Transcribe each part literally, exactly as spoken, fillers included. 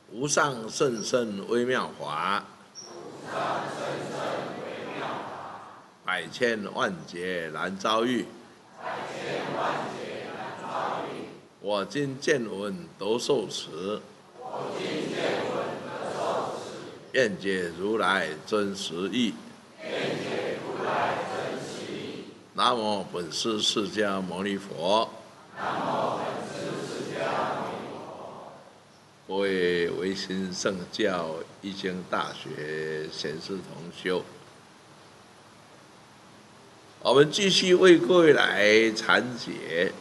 无上甚深微妙法，百千万劫难遭遇。我今见闻得受持，愿解如来真实义。南无本师释迦牟尼佛。各位维新圣教义经大学贤士同修，我们继续为各位来阐解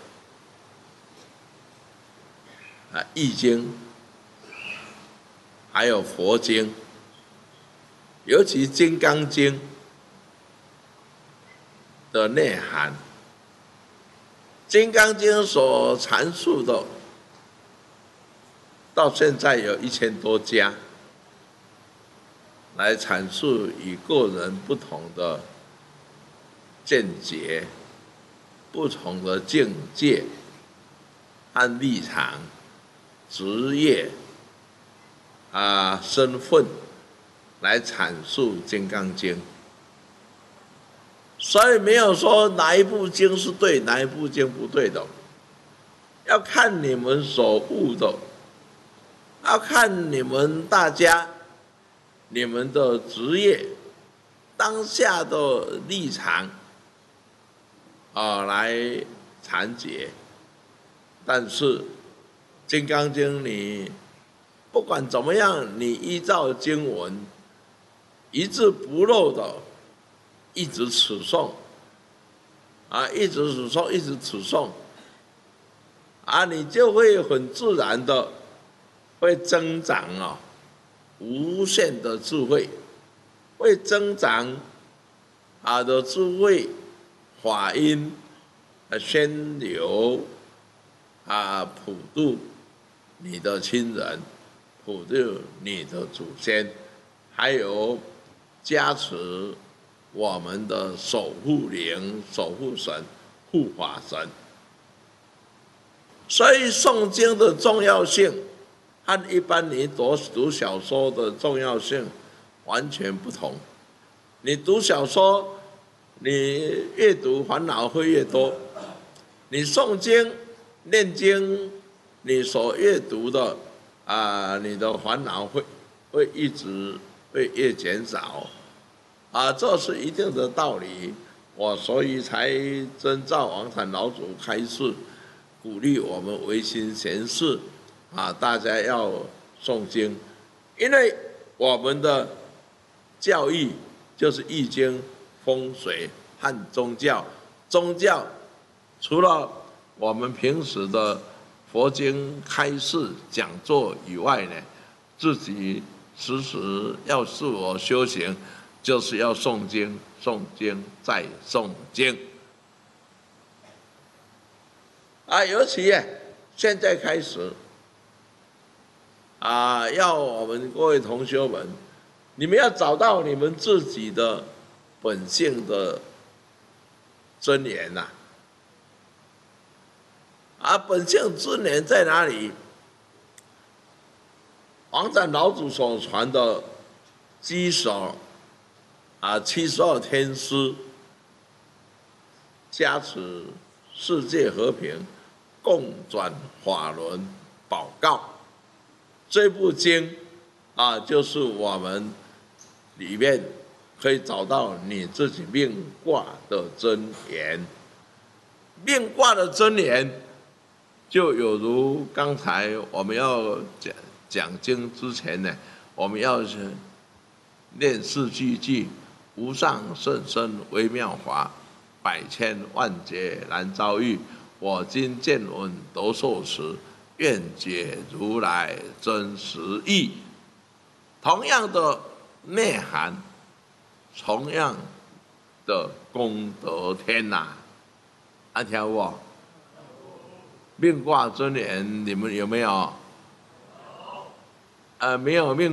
啊易经，还有佛经，尤其《金刚经》的内涵。《金刚经》所阐述的，到现在有一千多家来阐述与个人不同的见解、不同的境界和立场、职业啊、身份来阐述《金刚经》，所以没有说哪一部经是对，哪一部经不对的，要看你们所悟的。要看你们大家、你们的职业、当下的立场啊来阐解。但是《金刚经》你不管怎么样，你依照经文一字不漏的一直持诵啊，一直持诵，一直持诵啊，你就会很自然的会增长啊，无限的智慧，会增长啊的智慧法音啊宣流啊，普度你的亲人，普度你的祖先，还有加持我们的守护灵、守护神、护法神。所以诵经的重要性和一般你读读小说的重要性完全不同。你读小说，你越读烦恼会越多；你诵经、念经，你所阅读的啊、呃，你的烦恼会会一直会越减少啊，这是一定的道理。我所以才遵照王禅老祖开示，鼓励我们维新贤士。啊，大家要诵经，因为我们的教义就是易经、风水和宗教。宗教除了我们平时的佛经开示讲座以外呢，自己时时要自我修行，就是要诵经、诵经再诵经。啊，尤其现在开始。啊，要我们各位同学们，你们要找到你们自己的本性的尊严呐、啊！啊，本性尊严在哪里？王禅老祖所传的基手啊，七十二天师，加持世界和平，共转法轮宝告。这部经啊，就是我们里面可以找到你自己命卦的真言。命卦的真言，就有如刚才我们要讲讲经之前呢，我们要念四句句：无上甚深微妙法，百千万劫难遭遇。我今见闻得受持，愿解如来真实义。同样的内涵，同样的功德天呐、啊，听我命卦真言，你们有没有？呃，没有命。